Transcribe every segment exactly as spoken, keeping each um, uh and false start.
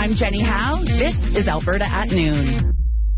I'm Jenny Howe. This is Alberta at Noon.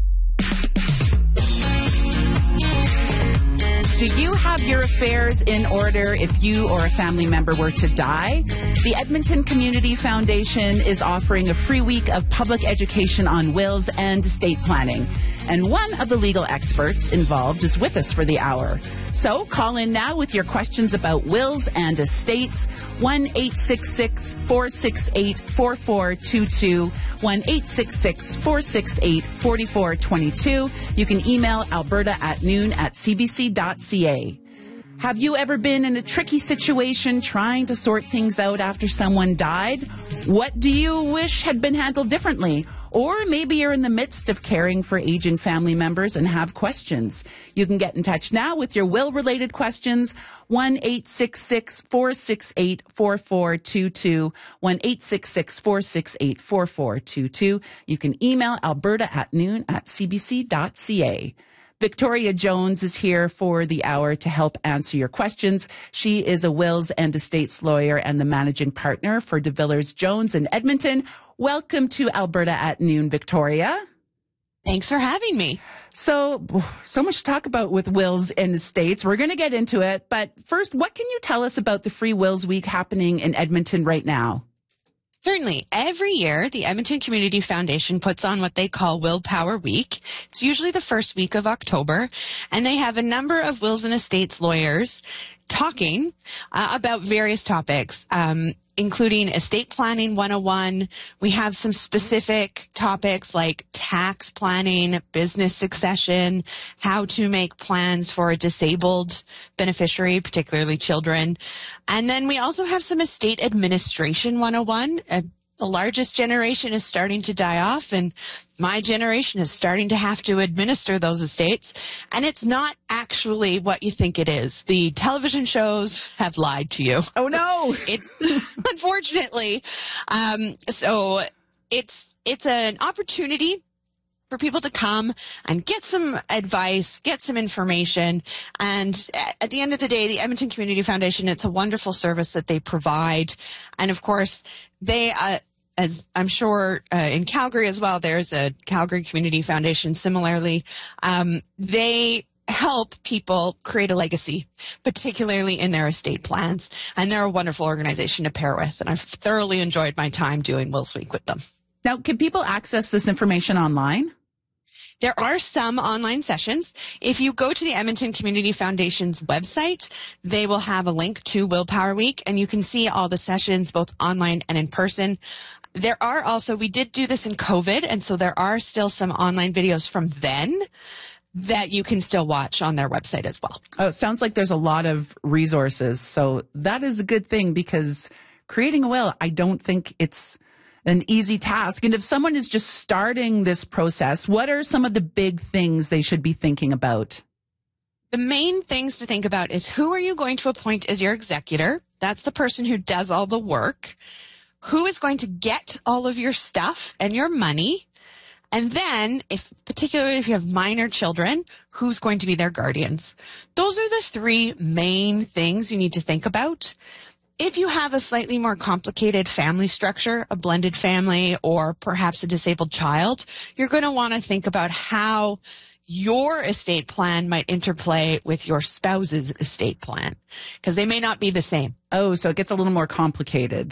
Do you have your affairs in order if you or a family member were to die? The Edmonton Community Foundation is offering a free week of public education on wills and estate planning. And one of the legal experts involved is with us for the hour. So call in now with your questions about wills and estates. one eight six six, four six eight, four four two two. one eight six six, four six eight, four four two two. You can email alberta at noon at c b c dot c a. Have you ever been in a tricky situation trying to sort things out after someone died? What do you wish had been handled differently? Or maybe you're in the midst of caring for aging family members and have questions. You can get in touch now with your will-related questions. one eight six six, four six eight, four four two two. one eight six six, four six eight, four four two two. You can email alberta at noon at c b c dot c a. Victoria Jones is here for the hour to help answer your questions. She is a wills and estates lawyer and the managing partner for DeVillers Jones in Edmonton. Welcome to Alberta at Noon, Victoria. Thanks for having me. So, so much to talk about with wills and estates. We're going to get into it. But first, what can you tell us about the Free Wills Week happening in Edmonton right now? Certainly. Every year, the Edmonton Community Foundation puts on what they call Willpower Week. It's usually the first week of October, and they have a number of wills and estates lawyers talking uh, about various topics, um, including estate planning one oh one. We have some specific topics like tax planning, business succession, how to make plans for a disabled beneficiary, particularly children. And then we also have some estate administration one oh one. Uh, the largest generation is starting to die off, and my generation is starting to have to administer those estates. And it's not actually what you think it is. The television shows have lied to you. Oh, no. It's unfortunately. Um, so it's, it's an opportunity for people to come and get some advice, get some information. And at the end of the day, the Edmonton Community Foundation, it's a wonderful service that they provide. And of course, they, uh, as I'm sure uh, in Calgary as well, there's a Calgary Community Foundation similarly. Um, they help people create a legacy, particularly in their estate plans. And they're a wonderful organization to pair with. And I've thoroughly enjoyed my time doing Wills Week with them. Now, can people access this information online? There are some online sessions. If you go to the Edmonton Community Foundation's website, they will have a link to Willpower Week, and you can see all the sessions both online and in person. There are also, we did do this in COVID, and so there are still some online videos from then that you can still watch on their website as well. Oh, it sounds like there's a lot of resources. So that is a good thing, because creating a will, I don't think it's an easy task. And if someone is just starting this process, what are some of the big things they should be thinking about? The main things to think about is, who are you going to appoint as your executor? That's the person who does all the work. Who is going to get all of your stuff and your money? And then, if particularly if you have minor children, who's going to be their guardians? Those are the three main things you need to think about. If you have a slightly more complicated family structure, a blended family, or perhaps a disabled child, you're going to want to think about how your estate plan might interplay with your spouse's estate plan, because they may not be the same. Oh, so it gets a little more complicated.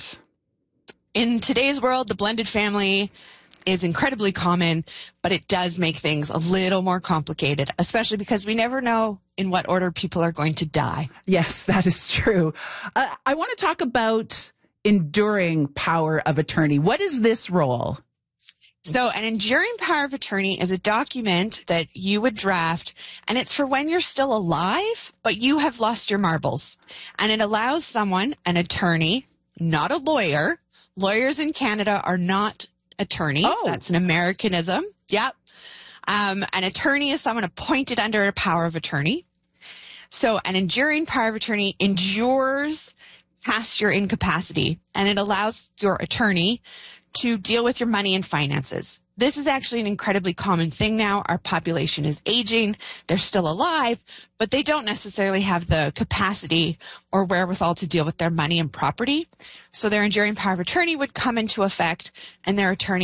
In today's world, the blended family is incredibly common, but it does make things a little more complicated, especially because we never know in what order people are going to die. Yes, that is true. Uh, I want to talk about enduring power of attorney. What is this role? So an enduring power of attorney is a document that you would draft, and it's for when you're still alive, but you have lost your marbles. And it allows someone, an attorney, not a lawyer. Lawyers in Canada are not attorneys. Oh. That's an Americanism. Yep. Um, an attorney is someone appointed under a power of attorney. So an enduring power of attorney endures past your incapacity, and it allows your attorney to deal with your money and finances. This is actually an incredibly common thing now. Our population is aging. They're still alive, but they don't necessarily have the capacity or wherewithal to deal with their money and property. So their enduring power of attorney would come into effect, and their attorney